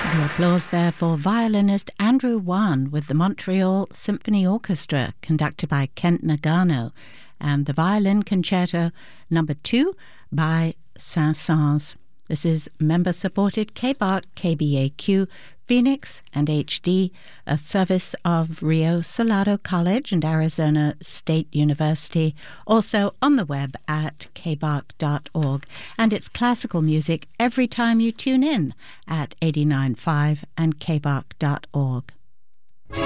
The applause there for violinist Andrew Wan with the Montreal Symphony Orchestra, conducted by Kent Nagano, and the Violin Concerto No. 2 by Saint-Saëns. This is member-supported KBAQ, KBAQ, Phoenix, and HD, a service of Rio Salado College and Arizona State University, also on the web at kbark.org. And it's classical music every time you tune in at 89.5 and kbark.org.